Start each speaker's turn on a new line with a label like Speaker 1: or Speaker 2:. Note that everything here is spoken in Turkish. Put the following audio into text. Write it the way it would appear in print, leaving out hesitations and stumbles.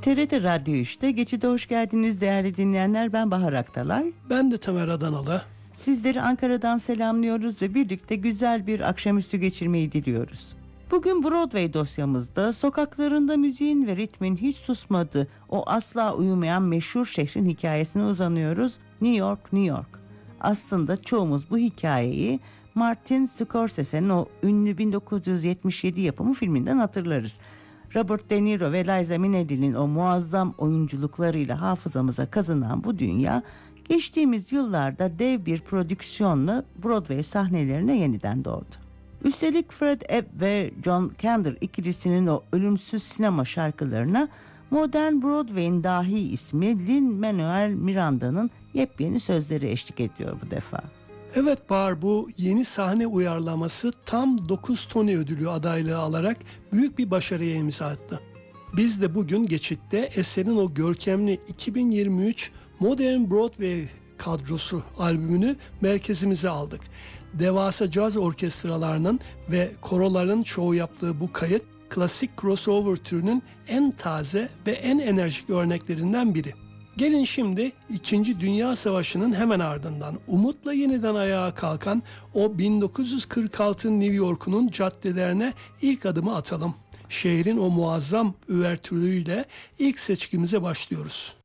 Speaker 1: TRT Radyo 3'te Geçide hoş geldiniz değerli dinleyenler. Ben Bahar Aktalay.
Speaker 2: Ben de Tamer Adanalı.
Speaker 1: Sizleri Ankara'dan selamlıyoruz ve birlikte güzel bir akşamüstü geçirmeyi diliyoruz. Bugün Broadway dosyamızda sokaklarında müziğin ve ritmin hiç susmadığı o asla uyumayan meşhur şehrin hikayesine uzanıyoruz. New York, New York. Aslında çoğumuz bu hikayeyi Martin Scorsese'nin o ünlü 1977 yapımı filminden hatırlarız. Robert De Niro ve Liza Minnelli'nin o muazzam oyunculuklarıyla hafızamıza kazınan bu dünya geçtiğimiz yıllarda dev bir prodüksiyonla Broadway sahnelerine yeniden doğdu. Üstelik Fred Ebb ve John Kander ikilisinin o ölümsüz sinema şarkılarına modern Broadway'in dahi ismi Lin-Manuel Miranda'nın yepyeni sözleri eşlik ediyor bu defa.
Speaker 2: Evet Bahar, bu yeni sahne uyarlaması tam 9 Tony ödülü adaylığı alarak büyük bir başarıya imza attı. Biz de bugün Geçit'te eserin o görkemli 2023 Modern Broadway kadrosu albümünü merkezimize aldık. Devasa caz orkestralarının ve koroların çoğu yaptığı bu kayıt, klasik crossover türünün en taze ve en enerjik örneklerinden biri. Gelin şimdi 2. Dünya Savaşı'nın hemen ardından umutla yeniden ayağa kalkan o 1946 New York'unun caddelerine ilk adımı atalım. Şehrin o muazzam üvertürüyle ilk seçkimize başlıyoruz.